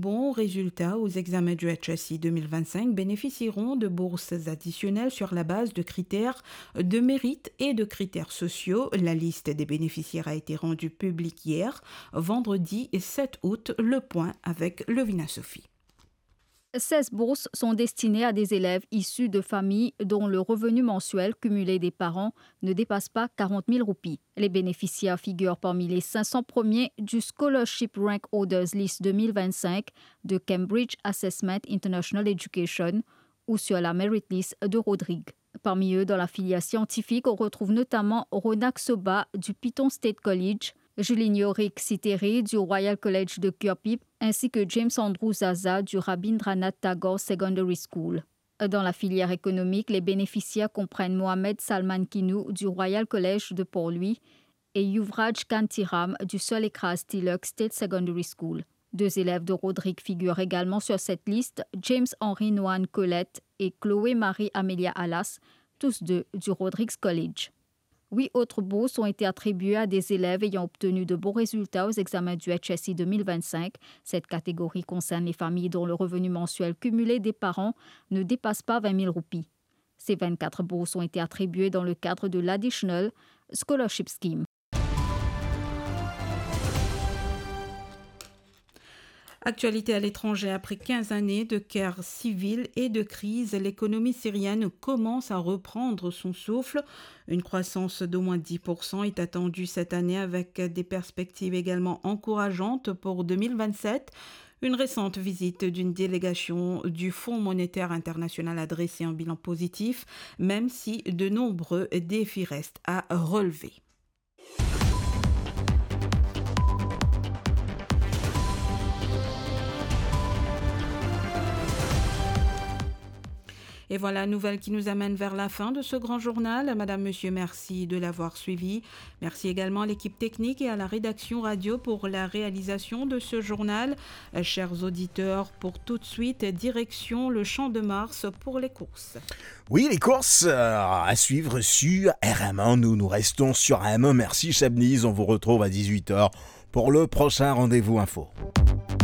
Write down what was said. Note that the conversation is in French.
bons résultats aux examens du HSI 2025 bénéficieront de bourses additionnelles sur la base de critères de mérite et de critères sociaux. La liste des bénéficiaires a été rendue publique hier, vendredi 7 août. Le point avec Levina Sophie. 16 bourses sont destinées à des élèves issus de familles dont le revenu mensuel cumulé des parents ne dépasse pas 40 000 roupies. Les bénéficiaires figurent parmi les 500 premiers du Scholarship Rank Orders List 2025 de Cambridge Assessment International Education ou sur la Merit List de Rodrigue. Parmi eux, dans la filière scientifique, on retrouve notamment Ronak Soba du Piton State College, Julinho Rick Siteri du Royal College de Kirpip, ainsi que James Andrew Zaza du Rabindranath Tagore Secondary School. Dans la filière économique, les bénéficiaires comprennent Mohamed Salman Kinou du Royal College de Port-Louis et Yuvraj Kantiram du Solekras Tilak State Secondary School. 2 élèves de Rodrigue figurent également sur cette liste, James Henry Noan Colette et Chloé Marie Amelia Alas, tous deux du Rodrigues College. 8 autres bourses ont été attribuées à des élèves ayant obtenu de bons résultats aux examens du HSI 2025. Cette catégorie concerne les familles dont le revenu mensuel cumulé des parents ne dépasse pas 20 000 roupies. Ces 24 bourses ont été attribuées dans le cadre de l'Additional Scholarship Scheme. Actualité à l'étranger, après 15 années de guerre civile et de crise, l'économie syrienne commence à reprendre son souffle. Une croissance d'au moins 10% est attendue cette année avec des perspectives également encourageantes pour 2027. Une récente visite d'une délégation du Fonds monétaire international a dressé un bilan positif, même si de nombreux défis restent à relever. Et voilà, nouvelle qui nous amène vers la fin de ce grand journal. Madame, Monsieur, merci de l'avoir suivi. Merci également à l'équipe technique et à la rédaction radio pour la réalisation de ce journal. Chers auditeurs, pour tout de suite, direction le Champ de Mars pour les courses. Oui, les courses à suivre sur RM1. Nous restons sur RM1. Merci Chabniz, on vous retrouve à 18h pour le prochain rendez-vous info.